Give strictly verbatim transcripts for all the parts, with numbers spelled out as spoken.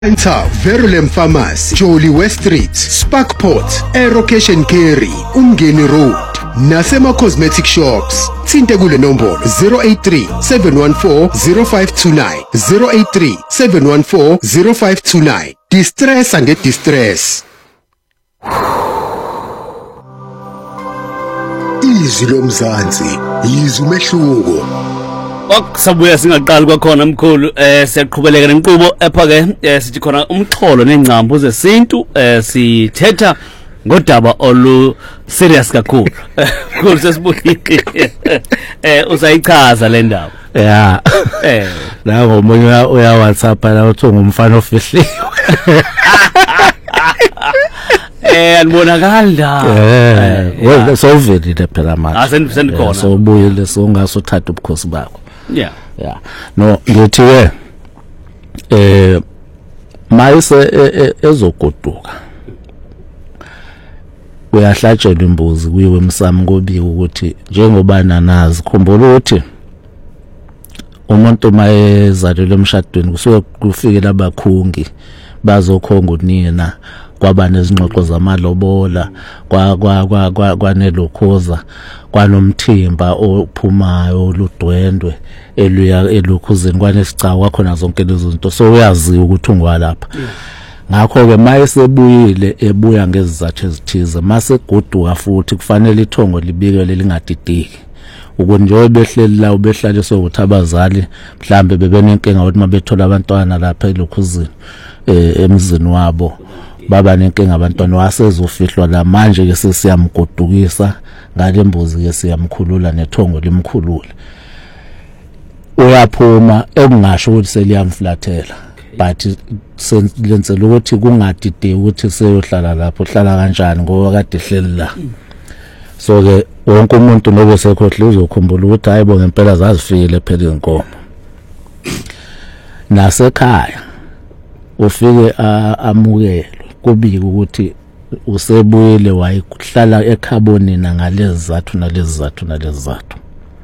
Enter Verulam Pharmacy, Jolie West Street, Sparkport, Aero Cash and Carry, Umgeni Road. Nasema Cosmetic Shops. Tinte kule nombolo zero eight three, seven one four, zero five two nine, zero eight three, seven one four, zero five two nine. Distress and get distress. Izwi lomzansi, izwi umehluko. Sabuya singaqali kwakhona mkhulu eh siyaqhubeleka nenqubo epha ke sithi khona umxholo nengcambu zesintu eh sithetha ngodaba olu serious kakhulu mkhulu sesibuyile eh usayichaza le ndaba yeah eh la ngomunye uya WhatsApp la uthi ngumfana ofihliwe eh anibonakala eh well so velile phela manje asen sendikhona so ubuyile so ungasuthatha ubukhosi bakho. Yeah. Yeah. No, ngithi we eh mayise ezogoduka. Uyahlatshelwa imbuzi kuyiwe emsamo ngobika ukuthi njengoba nanazi khumbula ukuthi umuntu mayezalelwe emshadweni kusuke kufike labakhungi bazokhonga unina kwaba nezingxoxo zamalobola kwa kwa kwa kwanelokhoza kwanomthimba ophumayo oludwendwe eluya elokhuzeni kwanesicaba kwakhona zonke lezo zinto so uyaziwa ukuthi ungwalapha ngakho ke mayesebuyile ebuya ngezizathu ezithize mase goduka futhi kufanele ithongo libikele lingadidiki ukuthi nje behleli la ubehlaliswe ukuthi abazali mhlambe bebenenkinga ukuthi mabethola abantwana lapha elokhuzeni eh emzini wabo baba nenkinga abantwana wasezofihlwa la manje ke sesiyamgodukisa ngale mbuzi ke siyamkhulula nethongo limkhulule uyaphuma ekungasho ukuthi seliyamflathela but lensela ukuthi kungadide ukuthi seyohlala lapho hlala kanjani ngoba kade hleli la so ke wonke umuntu nobe sekhohle uzokhumbula ukuthi hayibo ngempela zazifikile phela inkomo nasekhaya ufike amukelwe kubika ukuthi usebuyile wayihlala ekhabonina ngalezi zathu nalezi zathu nalezi zathu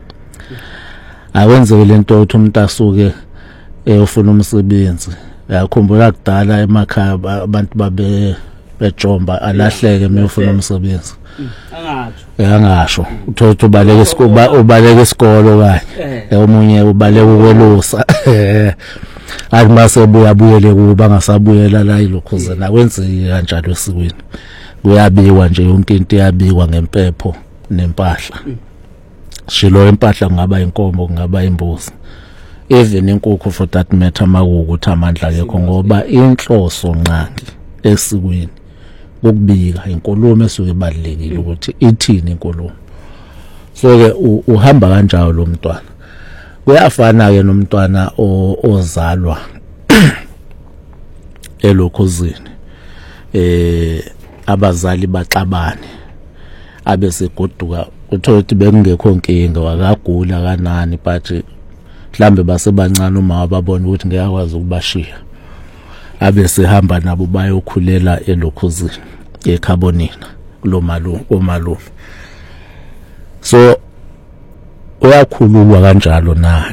awenze lento ukuthi umuntu asuke eyofuna umsebenzi yakhumbula kudala emakhaya abantu babe bejomba alahleke mayofuna umsebenzi angasho angasho uthothi ubaleke isikole ubaleke isikolo kanye omunye ubaleke ukwelusa athi masebuya buyele kuba ngasabuyela la ilokhuzeni akwenzi kanjalo esikweni kuyabiwa nje yonke into iyabikwa ngempepho nempahla shilo impahla kungaba inkomo kungaba imbuzi even inkukhu for that matter makukuthi amandla akekho ngoba inhloso nqangi esikweni ukubika inkulumo esuke ibalekile ukuthi ithini inkulumo so ke uhamba kanjalo lo mntwana kuyafana ke nomntwana ozalwa elokhuzini eh abazali baxabane abesegoduka uthola ukuthi bekungekho inkinga wakagula kanani but mhlambe basebancane uma ababona ukuthi ngiyakwazi ukubashiya abesehamba nabo bayokhulela elokhuzini ekhabonina lo malu omalu so uyakhululwa kanjalo naye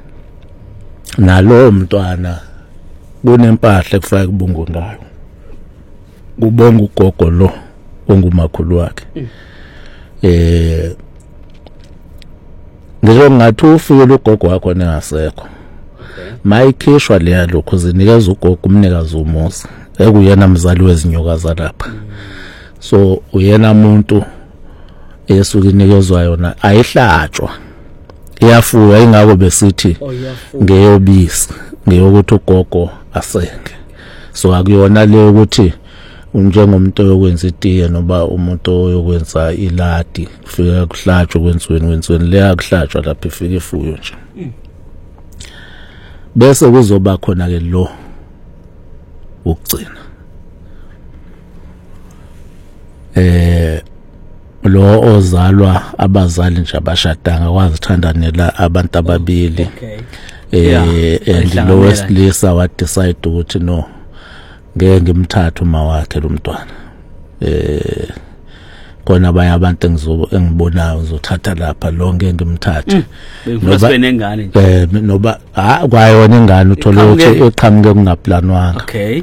nalo mntwana kunempahla ekufaka kubungu ngayo kubonga ugogo lo ongumakhulu wakhe eh ngisho ngathi ufike lo gogo wakho nengasekho mayikhishwa leya lokho zinikeza ugogo umnikazi umusa ekuyena mzali wezinyoka zalapha so uyena umuntu esuke inikezwa yona ayihlatshwa iyafuya ingako besithi ngeyobisi ngeyokuthi ugogo asenge so akuyona le ukuthi unjengomuntu oyokwenza itiye noba umuntu oyokwenza iladi kufika kuhlatshwa kwenziweni kwenziweni le akuhlatshwa lapha ifike ifuyo nje bese kuzoba khona ke lo ukugcina eh lo ozalwa abazali nje abashadanga kwazithandanela abantu ababili eh and lo wesilisa wa decide ukuthi no ngeke ngimthathe uma wakhe lo mntwana eh khona abanye abantu engizo engibonayo uzothatha lapha lonke ngimthathe bengifuna sibe nengane nje eh noba ha kwayona ingane uthola ukuthi uqhamuke kungaplanwanga okay